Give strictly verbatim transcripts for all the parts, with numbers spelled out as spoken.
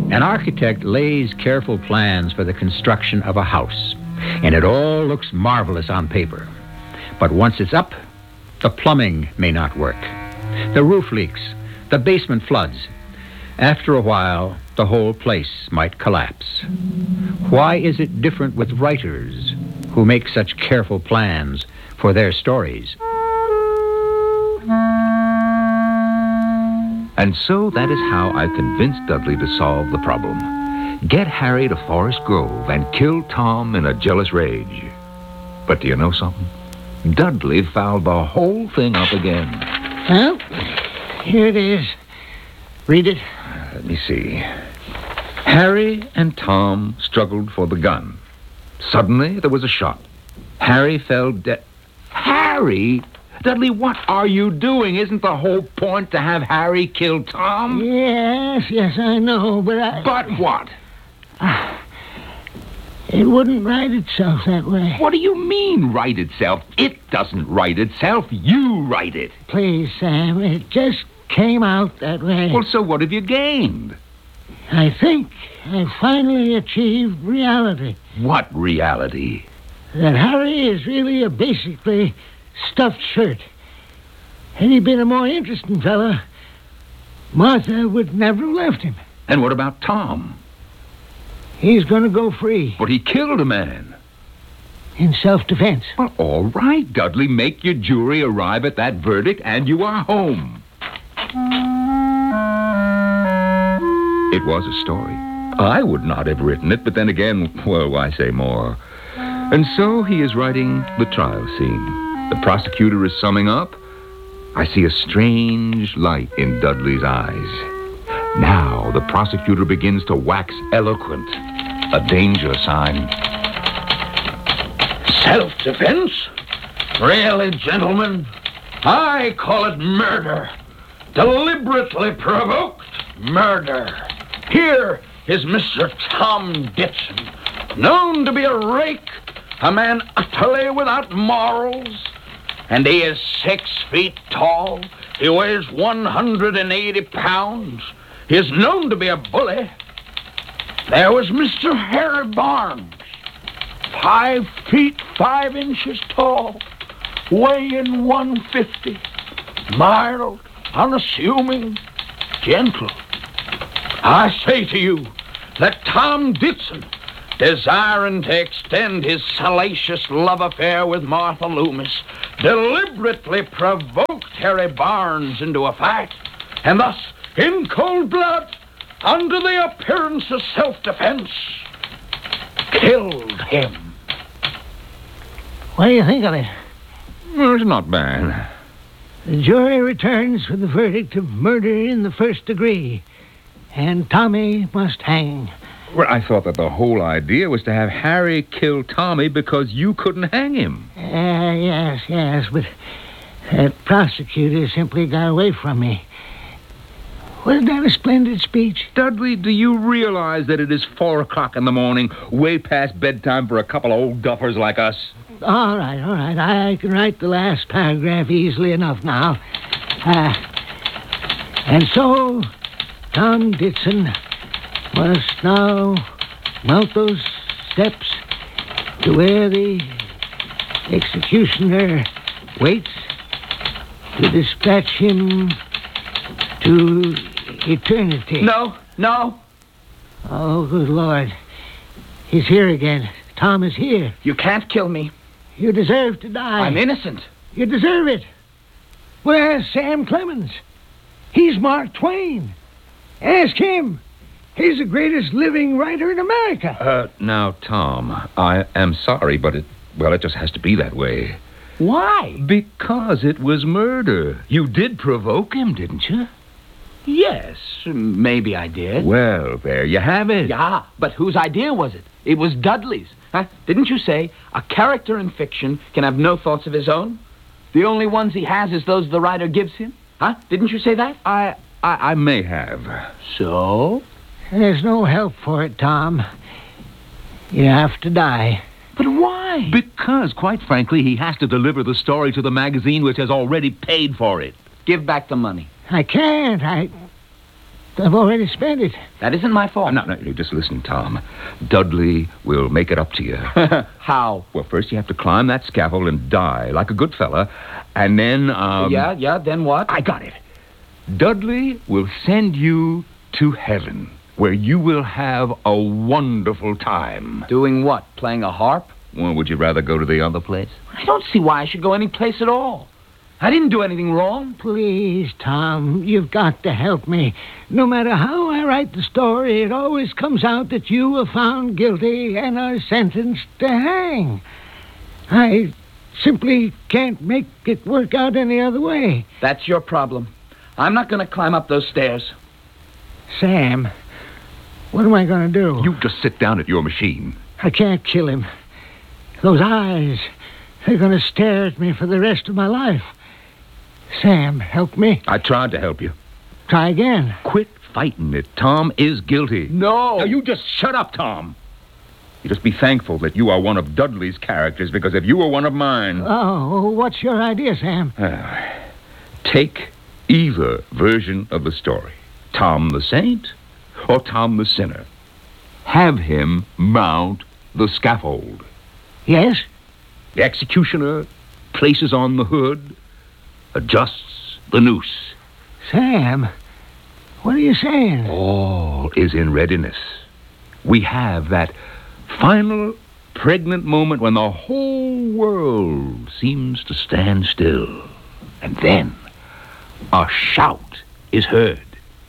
An architect lays careful plans for the construction of a house, and it all looks marvelous on paper. But once it's up, the plumbing may not work. The roof leaks, the basement floods. After a while, the whole place might collapse. Why is it different with writers who make such careful plans for their stories? And so that is how I convinced Dudley to solve the problem. Get Harry to Forest Grove and kill Tom in a jealous rage. But do you know something? Dudley fouled the whole thing up again. Well, here it is. Read it. Let me see. Harry and Tom struggled for the gun. Suddenly, there was a shot. Harry fell dead. Harry? Dudley, what are you doing? Isn't the whole point to have Harry kill Tom? Yes, yes, I know, but I... But what? Uh, it wouldn't write itself that way. What do you mean, write itself? It doesn't write itself. You write it. Please, Sam, it just came out that way. Well, so what have you gained? I think I finally achieved reality. What reality? That Harry is really a basically stuffed shirt. Had he been a more interesting fella, Martha would never have left him. And what about Tom? He's going to go free. But he killed a man. In self-defense. Well, all right, Dudley. Make your jury arrive at that verdict, and you are home. It was a story. I would not have written it, but then again, well, why say more? And so he is writing the trial scene. The prosecutor is summing up. I see a strange light in Dudley's eyes. Now the prosecutor begins to wax eloquent. A danger sign. Self-defense? Really, gentlemen? I call it murder. Deliberately provoked murder. Here is Mister Tom Ditson, known to be a rake, a man utterly without morals, and he is six feet tall. He weighs one hundred eighty pounds. He is known to be a bully. There was Mister Harry Barnes, five feet five inches tall, weighing one fifty, mild, unassuming, gentle. I say to you that Tom Ditson, desiring to extend his salacious love affair with Martha Loomis, deliberately provoked Harry Barnes into a fight, and thus, in cold blood, under the appearance of self-defense, killed him. What do you think of it? Well, it's not bad. The jury returns with the verdict of murder in the first degree, and Tommy must hang. Well, I thought that the whole idea was to have Harry kill Tommy because you couldn't hang him. Uh, yes, yes, but that prosecutor simply got away from me. Wasn't that a splendid speech? Dudley, do you realize that it is four o'clock in the morning, way past bedtime for a couple of old duffers like us? All right, all right. I can write the last paragraph easily enough now. Uh, and so, Tom Ditson must now mount those steps to where the executioner waits to dispatch him to eternity. No, no. Oh, good Lord. He's here again. Tom is here. You can't kill me. You deserve to die. I'm innocent. You deserve it. Where's Sam Clemens? He's Mark Twain. Ask him. He's the greatest living writer in America. Uh, now, Tom, I am sorry, but it, well, it just has to be that way. Why? Because it was murder. You did provoke him, didn't you? Yes, maybe I did. Well, there you have it. Yeah, but whose idea was it? It was Dudley's. Huh? Didn't you say a character in fiction can have no thoughts of his own? The only ones he has is those the writer gives him? Huh? Didn't you say that? I, I, I may have. So? There's no help for it, Tom. You have to die. But why? Because, quite frankly, he has to deliver the story to the magazine which has already paid for it. Give back the money. I can't. I... I've already spent it. That isn't my fault. No, no, just listen, Tom. Dudley will make it up to you. How? Well, first you have to climb that scaffold and die like a good fella, and then, um... yeah, yeah, then what? I got it. Dudley will send you to heaven, where you will have a wonderful time. Doing what? Playing a harp? Well, would you rather go to the other place? I don't see why I should go any place at all. I didn't do anything wrong. Please, Tom, you've got to help me. No matter how I write the story, it always comes out that you were found guilty and are sentenced to hang. I simply can't make it work out any other way. That's your problem. I'm not going to climb up those stairs. Sam, what am I going to do? You just sit down at your machine. I can't kill him. Those eyes, they're going to stare at me for the rest of my life. Sam, help me. I tried to help you. Try again. Quit fighting it. Tom is guilty. No. Now, you just shut up, Tom. You just be thankful that you are one of Dudley's characters, because if you were one of mine... Oh, what's your idea, Sam? Uh, take either version of the story. Tom the Saint or Tom the Sinner. Have him mount the scaffold. Yes? The executioner places on the hood, adjusts the noose. Sam, what are you saying? All is in readiness. We have that final pregnant moment when the whole world seems to stand still. And then a shout is heard.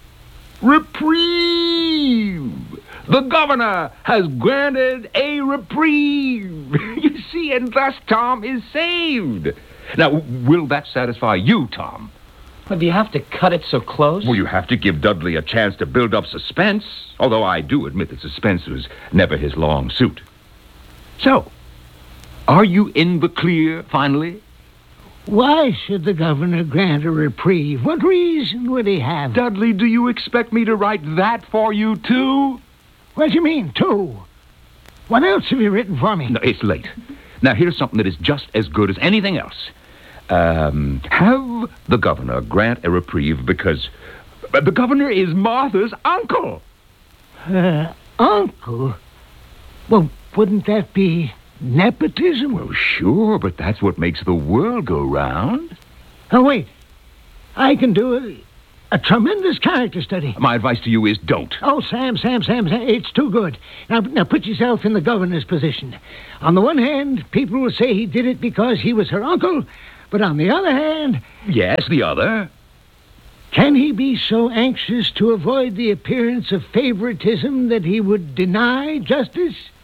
Reprieve! The governor has granted a reprieve. You see, and thus Tom is saved. Now, will that satisfy you, Tom? But do you have to cut it so close? Well, you have to give Dudley a chance to build up suspense, although I do admit that suspense was never his long suit. So, are you in the clear, finally? Why should the governor grant a reprieve? What reason would he have? Dudley, do you expect me to write that for you, too? What do you mean, two? What else have you written for me? No, it's late. Now, here's something that is just as good as anything else. Um, have the governor grant a reprieve because the governor is Martha's uncle. Her uncle? Well, wouldn't that be nepotism? Well, sure, but that's what makes the world go round. Oh, wait. I can do a, a tremendous character study. My advice to you is don't. Oh, Sam, Sam, Sam, Sam, it's too good. Now, now put yourself in the governor's position. On the one hand, people will say he did it because he was her uncle, but on the other hand... Yes, the other. Can he be so anxious to avoid the appearance of favoritism that he would deny justice?